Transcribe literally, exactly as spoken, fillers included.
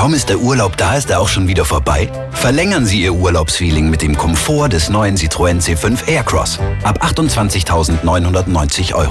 Kaum ist der Urlaub da, ist er auch schon wieder vorbei? Verlängern Sie Ihr Urlaubsfeeling mit dem Komfort des neuen Citroën C fünf Aircross. Ab achtundzwanzigtausendneunhundertneunzig Euro.